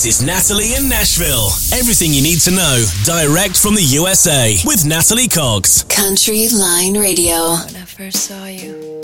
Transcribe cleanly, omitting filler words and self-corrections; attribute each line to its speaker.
Speaker 1: This is Natalie in Nashville. Everything you need to know, direct from the USA, with Natalie Cogs.
Speaker 2: Country Line Radio.
Speaker 3: When I first saw you,